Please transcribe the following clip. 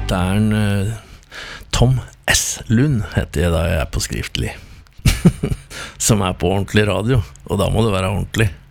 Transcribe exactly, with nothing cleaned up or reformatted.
Det er en uh, Tom S. Lund heter jeg da jeg er på skriftlig. Som er på ordentlig radio, og da må det være ordentlig.